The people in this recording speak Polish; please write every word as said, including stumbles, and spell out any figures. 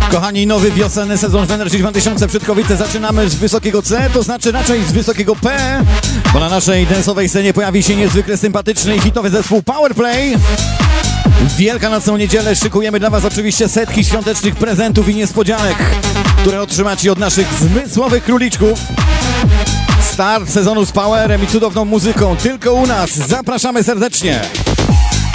Kochani, nowy wiosenny sezon w Energy dwa tysiące Brzydkowice zaczynamy z wysokiego C, to znaczy raczej z wysokiego P, bo na naszej dance'owej scenie pojawi się niezwykle sympatyczny i hitowy zespół Powerplay. W Wielkanocną niedzielę szykujemy dla Was oczywiście setki świątecznych prezentów i niespodzianek, które otrzymacie od naszych zmysłowych króliczków. Start sezonu z Powerem i cudowną muzyką tylko u nas. Zapraszamy serdecznie.